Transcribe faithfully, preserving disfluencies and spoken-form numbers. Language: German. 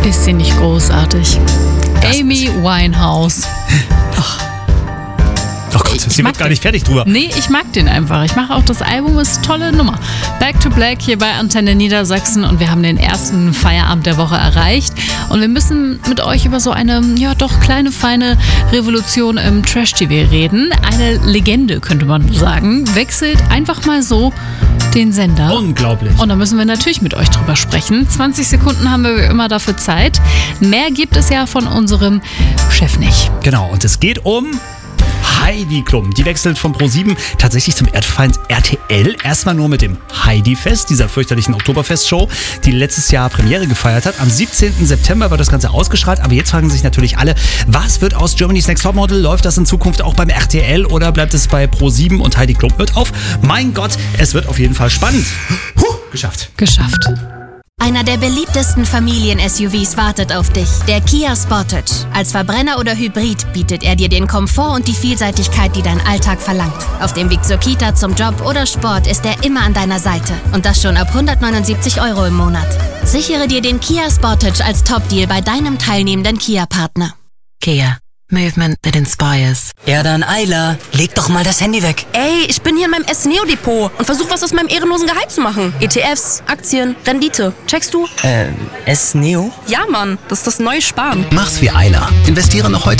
Ist sie nicht großartig? Das Amy Winehouse. Ach. Oh Gott, sie wird gar nicht fertig drüber. Nee, ich mag den einfach. Ich mache auch das Album, ist eine tolle Nummer. Back to Black hier bei Antenne Niedersachsen und wir haben den ersten Feierabend der Woche erreicht. Und wir müssen mit euch über so eine, ja doch kleine, feine Revolution im Trash-T V reden. Eine Legende, könnte man sagen, wechselt einfach mal so den Sender. Unglaublich. Und da müssen wir natürlich mit euch drüber sprechen. zwanzig Sekunden haben wir immer dafür Zeit. Mehr gibt es ja von unserem Chef nicht. Genau, und es geht um Heidi Klum. Die wechselt von ProSieben tatsächlich zum Erdfeind R T L. Erstmal nur mit dem Heidi-Fest, dieser fürchterlichen Oktoberfest-Show, die letztes Jahr Premiere gefeiert hat. Am siebzehnten September wird das Ganze ausgestrahlt. Aber jetzt fragen sich natürlich alle, was wird aus Germany's Next Topmodel? Läuft das in Zukunft auch beim R T L oder bleibt es bei ProSieben und Heidi Klum hört auf? Mein Gott, es wird auf jeden Fall spannend. Puh, geschafft. Geschafft. Einer der beliebtesten Familien-S U Vs wartet auf dich, der Kia Sportage. Als Verbrenner oder Hybrid bietet er dir den Komfort und die Vielseitigkeit, die dein Alltag verlangt. Auf dem Weg zur Kita, zum Job oder Sport ist er immer an deiner Seite. Und das schon ab hundertneunundsiebzig Euro im Monat. Sichere dir den Kia Sportage als Top-Deal bei deinem teilnehmenden Kia-Partner. Kia. Movement that inspires. Ja dann, Ayla, leg doch mal das Handy weg. Ey, ich bin hier in meinem S-Neo-Depot und versuche was aus meinem ehrenlosen Gehalt zu machen. E T Fs, Aktien, Rendite. Checkst du? Äh, S-Neo? Ja, Mann, das ist das neue Sparen. Mach's wie Ayla. Investiere noch heute